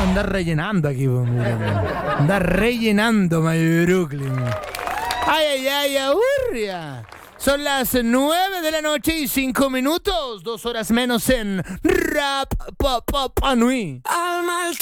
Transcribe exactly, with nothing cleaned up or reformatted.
andar rellenando aquí, pues, mira, andar rellenando, my Brooklyn. Ay, ay, ay, aburria. Son las nueve de la noche y cinco minutos, dos horas menos en Rap Pa Pa Pa Nui.